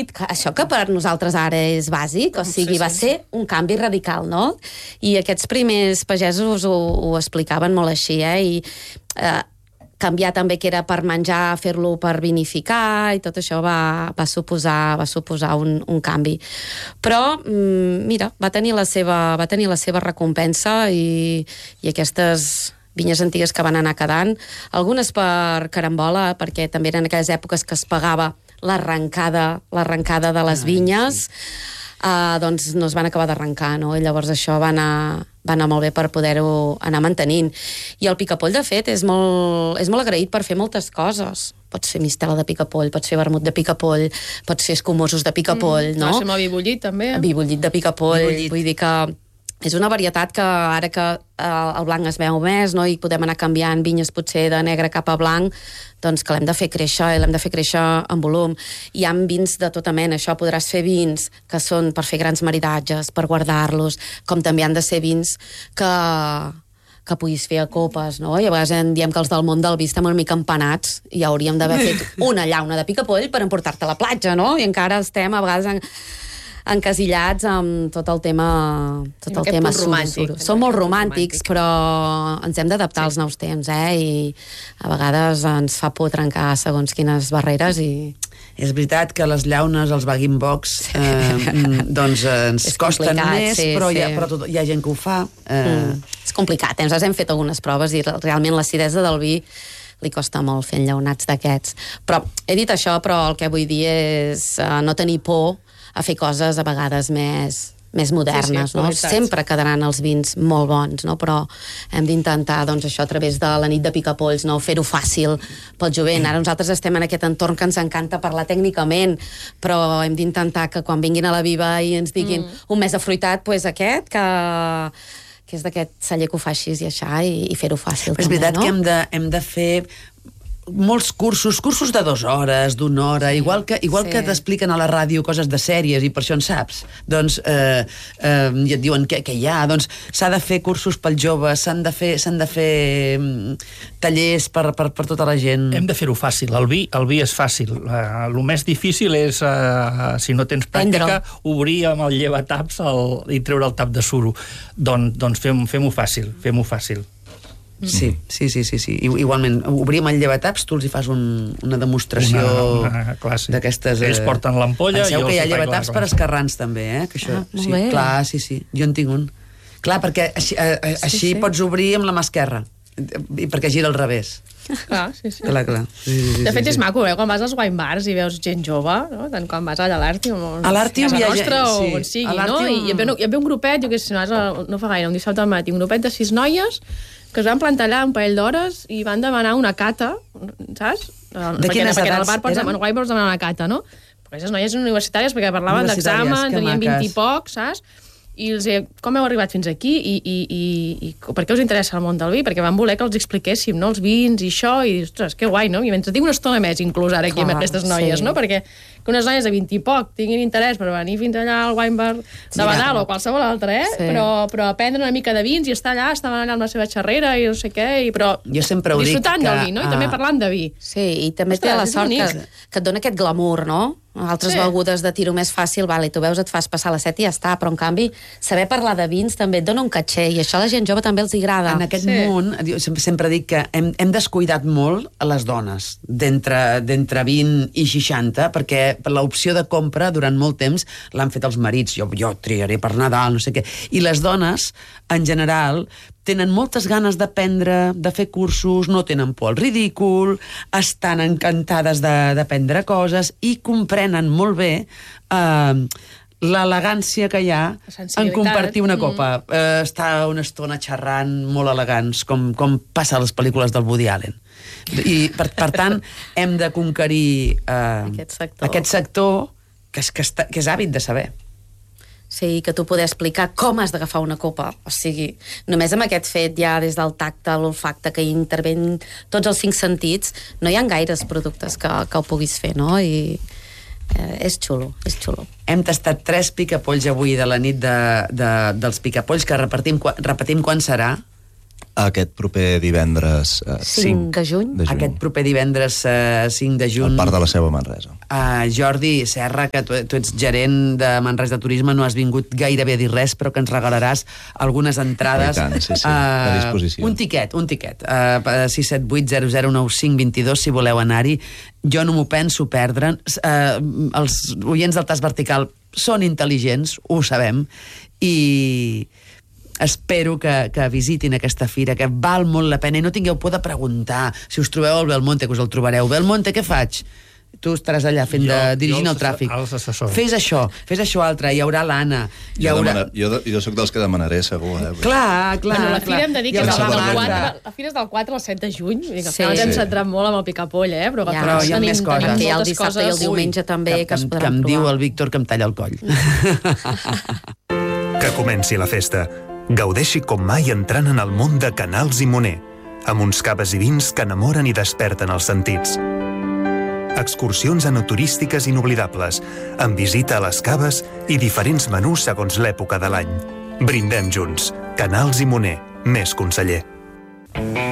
dit que això que per nosaltres ara és bàsic, o sigui, va ser un canvi radical, no? I aquests primers pagesos ho explicaven molt així, i canviar també que era per menjar, fer-lo per vinificar, i tot això va suposar un canvi. Però, mira, va tenir la seva recompensa i aquestes vinyes antigues que van anar quedant, algunes per carambola, perquè també eren aquelles èpoques que es pagava l'arrencada de les vinyes, doncs no es van acabar d'arrencar, no? I llavors això va anar molt bé per poder-ho anar mantenint. I el picapoll, de fet, és molt agraït per fer moltes coses. Pots fer mistela de picapoll, pots fer vermut de picapoll, pots fer escumosos de picapoll, no? Pots fer vi bullit, també. Vi bullit de picapoll, vull dir que és una varietat que ara que el blanc es veu més, no, i podem anar canviant vinyes potser de negre cap a blanc, doncs que l'hem de fer créixer, i l'hem de fer créixer en volum. Hi ha vins de tota mena, això podràs fer vins que són per fer grans maridatges, per guardar-los, com també han de ser vins que puguis fer a copes, no? I a vegades diem que els del món del vi estem una mica empanats i hauríem d'haver fet una llauna de picapoll per emportar-te a la platja, no? I encara estem a vegades encasillats amb tot el tema romàntic. Som molt romàntics, però ens hem d'adaptar als nous temps, i a vegades ens fa por trencar segons quines barreres i... És veritat que les llaunes, els bag-in-box, doncs ens costen més, però hi ha gent que ho fa. És complicat, nosaltres hem fet algunes proves i realment l'acidesa del vi li costa molt fer enllaunats d'aquests. Però he dit això, però el que vull dir és no tenir por a fer coses a vegades més modernes, no? Sempre quedaran els vins molt bons, no? Però hem d'intentar, doncs, això a través de la nit de picapolls, no? Fer-ho fàcil pel jovent. Ara nosaltres estem en aquest entorn que ens encanta parlar tècnicament, però hem d'intentar que quan vinguin a la Viva i ens diguin un mes afruitat, doncs aquest, que és d'aquest celler que ho fa així i això, i fer-ho fàcil. Però és veritat que hem de fer molts cursos de 2 hores, d'1 hora, igual que t'expliquen a la ràdio coses de sèries i per això en saps, doncs i et diuen què hi ha, doncs s'ha de fer cursos pels joves, s'han de fer tallers per tota la gent. Hem de fer-ho fàcil, el vi és fàcil, el més difícil és, si no tens pràctica, obrir amb el llevataps i treure el tap de suro. Doncs fem-ho fàcil. Sí. Igualment, obrim el llevataps, tu els hi fas una demostració una classe d'aquestes... Ells porten l'ampolla. Penseu que hi ha llevataps per esquerrans, també, que això... Molt bé. Clar, sí. Jo en tinc un. Clar, perquè així pots obrir amb la mà esquerra, i perquè gira al revés. Clar, sí. Clar. De fet, és maco, quan vas als wine bars i veus gent jove, no? Tant quan vas allà a l'Àrtium, a l'Àrtium hi ha gent, o on sigui, no? I hi havia un grupet, jo què sé, no fa gaire, un dissabte al matí, un grupet de 6 noies que es van plantar allà un parell d'hores i van demanar una cata, saps? De quines edats eren? En wine bar pots demanar una cata, no? Però aquestes noies universitàries, perquè parlaven d'examen, tenien 20 i poc, saps? I els deia, com heu arribat fins aquí i per què us interessa el món del vi? Perquè van voler que els expliquéssim, no?, els vins i això, i ostres, que guai, no? I mentre tinc una estona més inclús ara aquí amb aquestes noies, no? Perquè que unes noies de 20 i poc tinguin interès per venir fins allà al wine bar de Badal o qualsevol altre, però aprendre una mica de vins i estar allà, estaven allà amb la seva xerrera i no sé què, però jo sempre ho dic disfrutant del vi, no? I també parlant de vi. Sí, i també té la sort que et dona aquest glamour, no? Altres begudes de tiro més fàcil, tu veus, et fas passar les 7 i ja està, però en canvi saber parlar de vins també et dona un caché, i això a la gent jove també els agrada. En aquest món, sempre dic que hem descuidat molt a les dones d'entre 20 i 60, perquè l'opció de compra durant molt temps l'han fet els marits, jo triaré per Nadal, no sé què, i les dones en general tenen moltes ganes d'aprendre, de fer cursos, no tenen por al ridícul, estan encantades d'aprendre coses i comprenen molt bé l'elegància que hi ha en compartir una copa. Estar una estona xerrant molt elegants, com passa a les pel·lícules del Woody Allen. I, per tant, hem de conquerir aquest sector que és àvid de saber. Sí, que tu poder explicar com has d'agafar una copa. O sigui, només amb aquest fet ja des del tacte, l'olfacte, que hi intervenen tots els 5 sentits, no hi ha gaires productes que ho puguis fer, no? I és xulo. Hem tastat 3 picapolls avui de la nit dels picapolls, que repetim quan serà? aquest proper divendres 5 de juny. Aquest proper divendres 5 de juny. Al Parc de la Seu a Manresa. Jordi Serra, que tu ets gerent de Manresa Turisme, no has vingut gairebé a dir res, però que ens regalaràs algunes entrades. I tant, sí, a disposició. Un tiquet. 678 0095 22, si voleu anar-hi. Jo no m'ho penso perdre. Els oients del Tas Vertical són intel·ligents, ho sabem, i espero que visitin aquesta fira, que val molt la pena, i no tingueu por de preguntar. Si us trobeu al Belmonte, que us el trobareu. Belmonte, què faig? Tu estaràs allà dirigint el tràfic. Fes això altre, hi haurà l'Anna. Jo soc dels que demanaré, segur. Clar. Bueno, la fira hem de dir que la fira és del 4 al 7 de juny. Ens hem centrat molt amb el picapoll, però hi ha més coses. Hi ha el dissabte i el diumenge també, que es podran provar. Que em diu el Víctor que em talla el coll. Que comenci la festa. Gaudeixi com mai entrant en el món de Canals i Moner, amb uns caves i vins que enamoren i desperten els sentits. Excursions enoturístiques inoblidables, amb visita a les caves i diferents menús segons l'època de l'any. Brindem junts. Canals i Moner, més conseller.